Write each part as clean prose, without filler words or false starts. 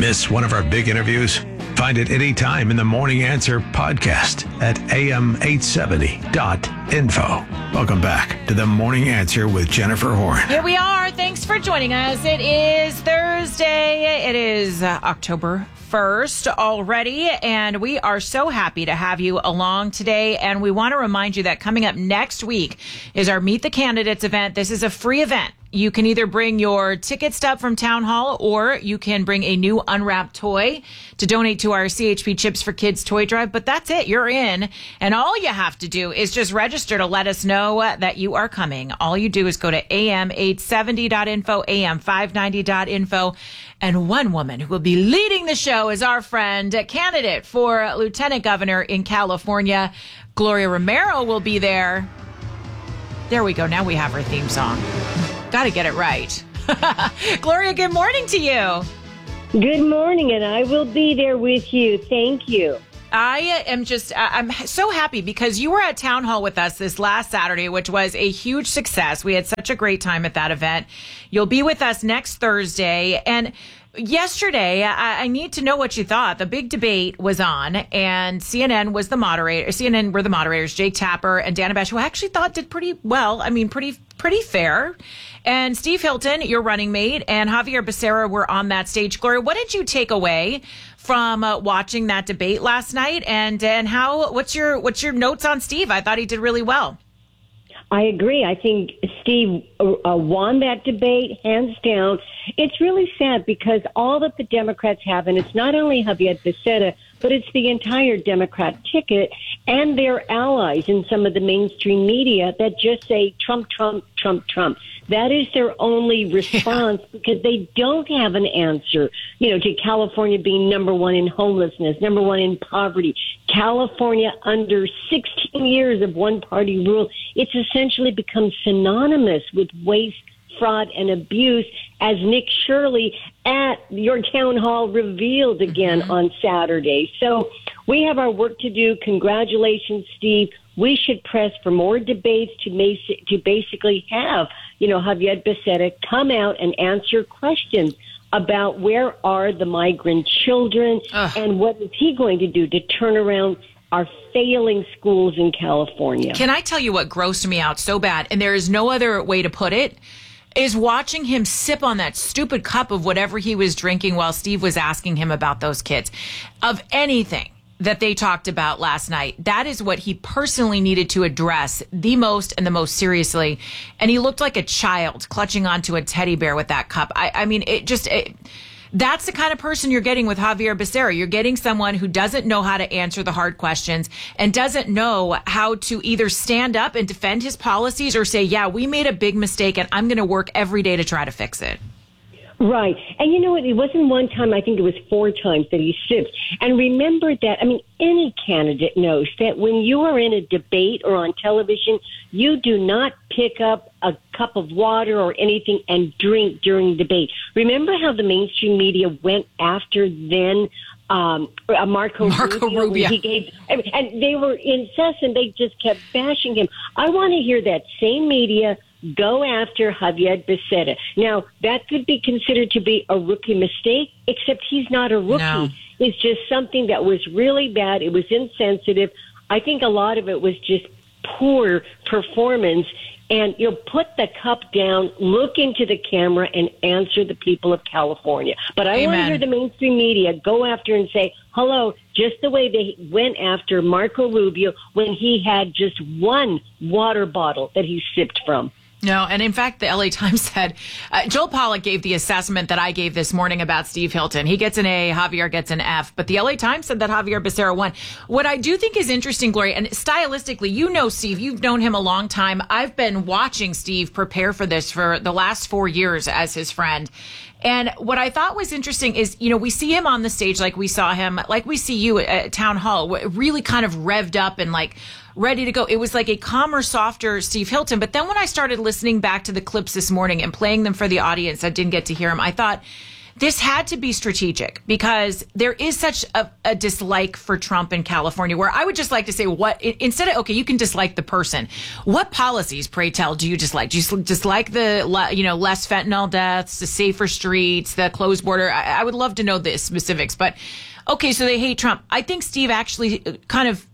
miss one of our big interviews? Find it anytime in the Morning Answer podcast at am870.info. Welcome back to the Morning Answer with Jennifer Horn. Here we are. Thanks for joining us. It is Thursday. It is October 1st already, and we are so happy to have you along today. And we want to remind you that coming up next week is our Meet the Candidates event. This is a free event. You can either bring your ticket stub from Town Hall, or you can bring a new unwrapped toy to donate to our CHP Chips for Kids toy drive. But that's it. You're in. And all you have to do is just register to let us know that you are coming. All you do is go to am870.info, am590.info. And one woman who will be leading the show is our friend, candidate for Lieutenant Governor in California. Gloria Romero will be there. There we go. Now we have our theme song. Got to get it right. Gloria, good morning to you. Good morning, and I will be there with you. Thank you. I'm so happy because you were at Town Hall with us this last Saturday, which was a huge success. We had such a great time at that event. You'll be with us next Thursday. And yesterday, I need to know what you thought. The big debate was on, and CNN were the moderators, Jake Tapper and Dana Bash, who I actually thought did pretty well. I mean, pretty fair. And Steve Hilton, your running mate, and Javier Becerra were on that stage. Gloria, what did you take away from watching that debate last night? And what's your notes on Steve? I thought he did really well. I agree. I think Steve won that debate, hands down. It's really sad because all that the Democrats have, and it's not only Javier Becerra, but it's the entire Democrat ticket and their allies in some of the mainstream media that just say Trump, Trump, Trump, Trump. That is their only response because they don't have an answer, to California being number one in homelessness, number one in poverty. California under 16 years of one-party rule, it's essentially become synonymous with waste, fraud, and abuse, as Nick Shirley at your town hall revealed again on Saturday. So we have our work to do. Congratulations, Steve. We should press for more debates to basically have, Javier Becerra come out and answer questions about where are the migrant children and what is he going to do to turn around our failing schools in California. Can I tell you what grossed me out so bad, and there is no other way to put it, is watching him sip on that stupid cup of whatever he was drinking while Steve was asking him about those kids. Of anything that they talked about last night, that is what he personally needed to address the most and the most seriously. And he looked like a child clutching onto a teddy bear with that cup. That's the kind of person you're getting with Javier Becerra. You're getting someone who doesn't know how to answer the hard questions and doesn't know how to either stand up and defend his policies or say, yeah, we made a big mistake and I'm going to work every day to try to fix it. Right. And you know what? It wasn't one time. I think it was 4 times that he sipped. And remember that, any candidate knows that when you are in a debate or on television, you do not pick up a cup of water or anything and drink during debate. Remember how the mainstream media went after then Marco Rubio. And they were incessant. They just kept bashing him. I want to hear that same media go after Javier Becerra. Now, that could be considered to be a rookie mistake, except he's not a rookie. No. It's just something that was really bad. It was insensitive. I think a lot of it was just poor performance. And put the cup down, look into the camera, and answer the people of California. But I want to hear the mainstream media go after and say, hello, just the way they went after Marco Rubio when he had just one water bottle that he sipped from. No, and in fact, the LA Times said, Joel Pollack gave the assessment that I gave this morning about Steve Hilton. He gets an A, Javier gets an F, but the LA Times said that Javier Becerra won. What I do think is interesting, Gloria, and stylistically, Steve, you've known him a long time. I've been watching Steve prepare for this for the last 4 years as his friend. And what I thought was interesting is, we see him on the stage like we see you at Town Hall, really kind of revved up and ready to go. It was like a calmer, softer Steve Hilton. But then when I started listening back to the clips this morning and playing them for the audience that didn't get to hear him, I thought this had to be strategic because there is such a dislike for Trump in California, where I would just like to say, instead of, okay, you can dislike the person. What policies, pray tell, do you dislike? Do you dislike the, less fentanyl deaths, the safer streets, the closed border? I would love to know the specifics, but okay, so they hate Trump. I think Steve actually kind of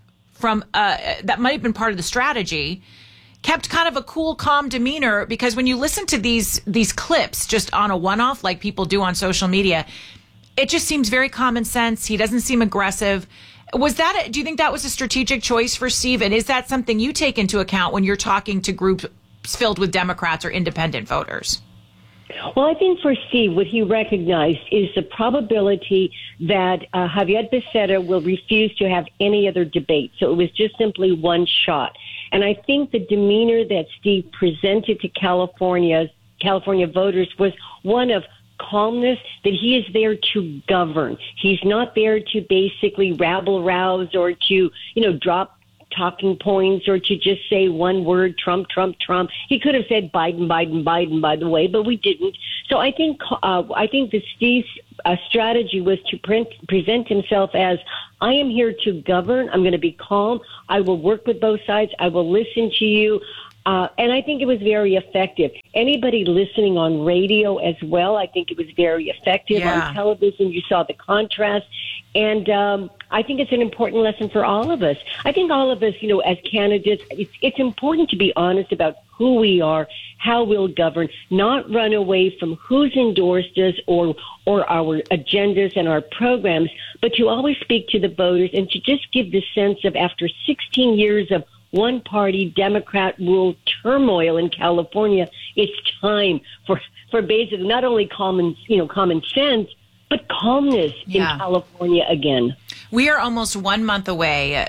that might have been part of the strategy, kept kind of a cool, calm demeanor, because when you listen to these clips just on a one-off like people do on social media, it just seems very common sense. He doesn't seem aggressive. Do you think that was a strategic choice for Steve? And is that something you take into account when you're talking to groups filled with Democrats or independent voters? Well, I think for Steve, what he recognized is the probability that Javier Becerra will refuse to have any other debate. So it was just simply one shot. And I think the demeanor that Steve presented to California voters was one of calmness, that he is there to govern. He's not there to basically rabble-rouse or to, drop talking points or to just say one word, Trump, Trump, Trump. He could have said Biden, Biden, Biden, by the way, but we didn't. So I think that Steve's strategy was to present himself as, I am here to govern. I'm going to be calm. I will work with both sides. I will listen to you. And I think it was very effective. Anybody listening on radio as well, I think it was very effective. Yeah. On television, you saw the contrast. And I think it's an important lesson for all of us. I think all of us, as candidates, it's important to be honest about who we are, how we'll govern, not run away from who's endorsed us or our agendas and our programs, but to always speak to the voters and to just give the sense of, after 16 years of one-party Democrat rule turmoil in California, it's time for basically not only common sense, but calmness in California again. We are almost 1 month away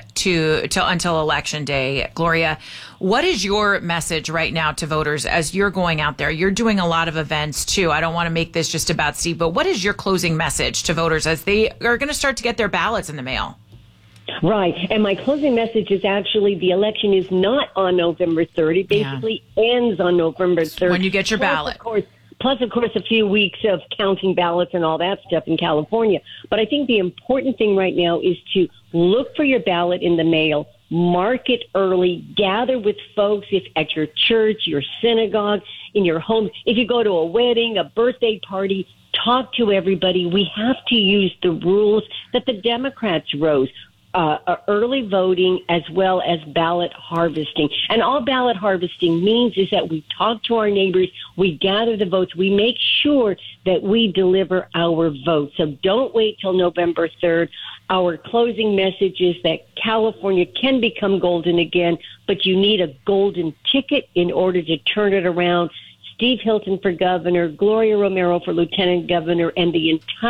until Election Day. Gloria, what is your message right now to voters as you're going out there? You're doing a lot of events too. I don't want to make this just about Steve, but what is your closing message to voters as they are going to start to get their ballots in the mail? Right. And my closing message is actually the election is not on November 3rd. It basically ends on November 3rd. When you get your ballot. Plus, of course, a few weeks of counting ballots and all that stuff in California. But I think the important thing right now is to look for your ballot in the mail, mark it early, gather with folks if at your church, your synagogue, in your home. If you go to a wedding, a birthday party, talk to everybody. We have to use the rules that the Democrats wrote. Early voting as well as ballot harvesting. And all ballot harvesting means is that we talk to our neighbors, we gather the votes, we make sure that we deliver our votes. So don't wait till November 3rd. Our closing message is that California can become golden again, but you need a golden ticket in order to turn it around. Steve Hilton for governor, Gloria Romero for lieutenant governor, and the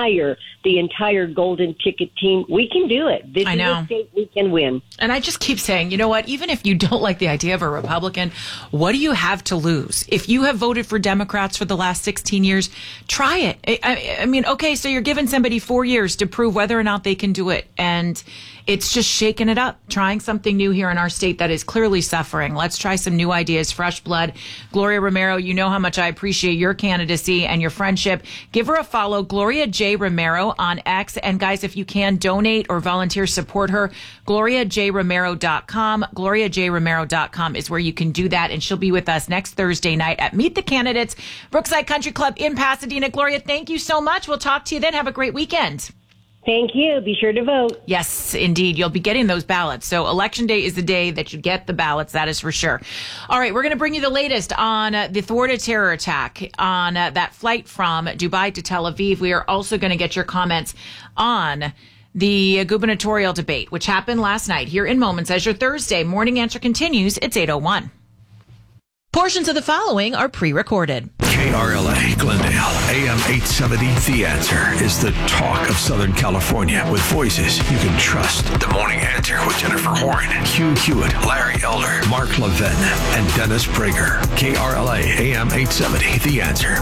entire golden ticket team. We can do it. This is a state we can win. And I just keep saying, you know what? Even if you don't like the idea of a Republican, what do you have to lose? If you have voted for Democrats for the last 16 years, try it. I mean, okay, so you're giving somebody 4 years to prove whether or not they can do it. And it's just shaking it up, trying something new here in our state that is clearly suffering. Let's try some new ideas, fresh blood. Gloria Romero, you know how much I appreciate your candidacy and your friendship. Give her a follow, Gloria J. Romero on X. And guys, if you can donate or volunteer, support her, GloriaJRomero.com. GloriaJRomero.com is where you can do that. And she'll be with us next Thursday night at Meet the Candidates, Brookside Country Club in Pasadena. Gloria, thank you so much. We'll talk to you then. Have a great weekend. Thank you. Be sure to vote. Yes, indeed. You'll be getting those ballots. So Election Day is the day that you get the ballots. That is for sure. All right. We're going to bring you the latest on the thwarted terror attack on that flight from Dubai to Tel Aviv. We are also going to get your comments on the gubernatorial debate, which happened last night here in moments as your Thursday morning answer continues. It's 8:01. Portions of the following are pre-recorded. KRLA, Glendale, AM 870. The Answer is the talk of Southern California with voices you can trust. The Morning Answer with Jennifer Horn, Hugh Hewitt, Larry Elder, Mark Levin, and Dennis Prager. KRLA, AM 870. The Answer.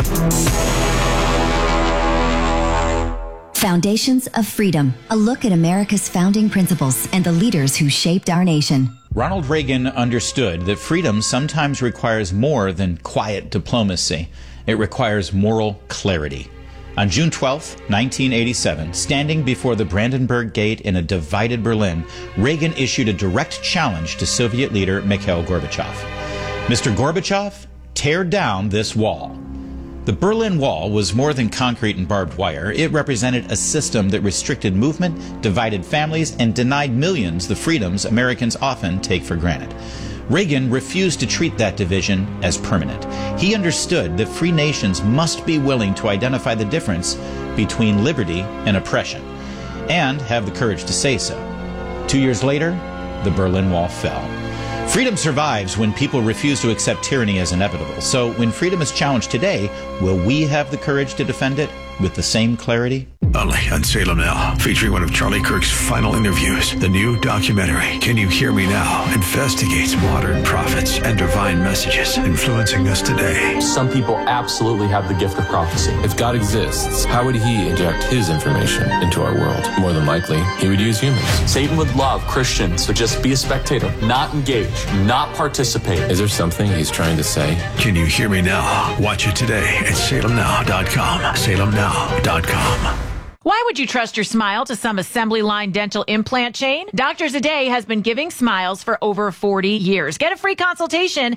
Foundations of Freedom, a look at America's founding principles and the leaders who shaped our nation. Ronald Reagan understood that freedom sometimes requires more than quiet diplomacy. It requires moral clarity. On June 12, 1987, standing before the Brandenburg Gate in a divided Berlin, Reagan issued a direct challenge to Soviet leader Mikhail Gorbachev. Mr. Gorbachev, tear down this wall. The Berlin Wall was more than concrete and barbed wire. It represented a system that restricted movement, divided families, and denied millions the freedoms Americans often take for granted. Reagan refused to treat that division as permanent. He understood that free nations must be willing to identify the difference between liberty and oppression, and have the courage to say so. 2 years later, the Berlin Wall fell. Freedom survives when people refuse to accept tyranny as inevitable. So when freedom is challenged today, will we have the courage to defend it with the same clarity? Only on Salem Now, featuring one of Charlie Kirk's final interviews. The new documentary, Can You Hear Me Now?, investigates modern prophets and divine messages influencing us today. Some people absolutely have the gift of prophecy. If God exists, how would he inject his information into our world? More than likely, he would use humans. Satan would love Christians to just be a spectator, not engage, not participate. Is there something he's trying to say? Can You Hear Me Now? Watch it today at salemnow.com. salemnow.com. Why would you trust your smile to some assembly line dental implant chain? Doctors A Day has been giving smiles for over 40 years. Get a free consultation,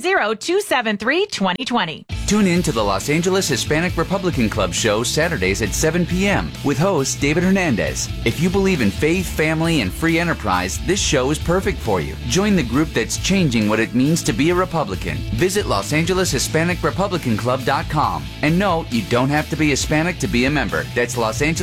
310-273-2020. Tune in to the Los Angeles Hispanic Republican Club show Saturdays at 7 p.m. with host David Hernandez. If you believe in faith, family, and free enterprise, this show is perfect for you. Join the group that's changing what it means to be a Republican. Visit LosAngelesHispanicRepublicanClub.com. And no, you don't have to be Hispanic to be a member. That's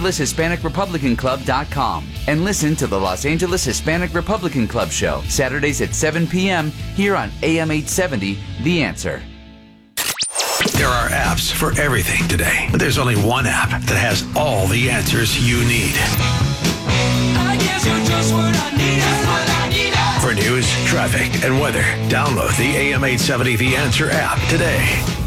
LosAngelesHispanicRepublicanClub.com. And listen to the Los Angeles Hispanic Republican Club show Saturdays at 7 p.m. here on AM 870, The Answer. There are apps for everything today, but there's only one app that has all the answers you need. I guess you're just what I need. For news, traffic, and weather, download the AM 870 The Answer app today.